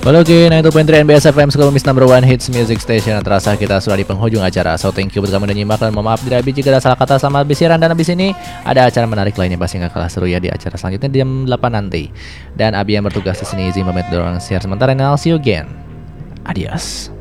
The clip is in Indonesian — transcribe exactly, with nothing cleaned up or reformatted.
Well, oke, sembilan puluh tiga N B S F M, Sukabumi number one hits music station. Yang terasa kita sudah di penghujung acara. So thank you buat kamu udah nyimak, dan mohon maaf bila jika ada salah kata sama habis siaran. Dan habis ini ada acara menarik lainnya pasti nggak kalah seru ya di acara selanjutnya di jam delapan nanti. Dan Abi yang bertugas di sini izin pamit dorong siar sementara. And I'll see you again. Adios.